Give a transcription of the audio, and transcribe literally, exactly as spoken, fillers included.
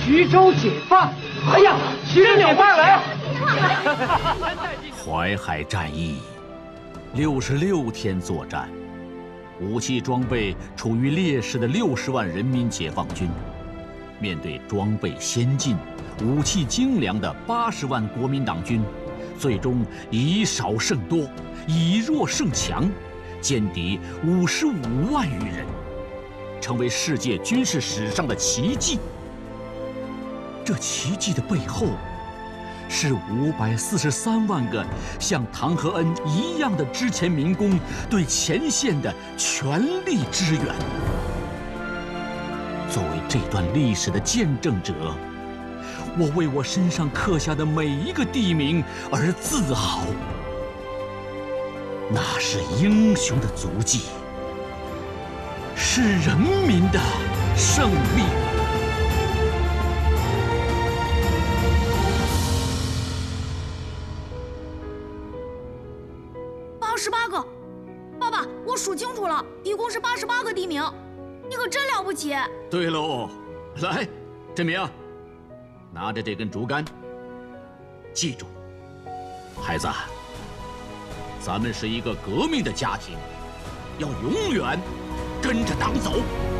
徐州解放！哎呀，徐州解放了！ 淮海战役，六十六天作战，武器装备处于劣势的六十万人民解放军，面对装备先进、武器精良的八十万国民党军，最终以少胜多，以弱胜强，歼敌五十五万余人，成为世界军事史上的奇迹。这奇迹的背后，是五百四十三万个像唐和恩一样的之前民工对前线的全力支援。作为这段历史的见证者，我为我身上刻下的每一个地名而自豪。那是英雄的足迹，是人民的胜利。 八十八个，爸爸，我数清楚了，一共是八十八个地名，你可真了不起。 对喽，来，振明，拿着这根竹竿，记住，孩子，咱们是一个革命的家庭，要永远跟着党走。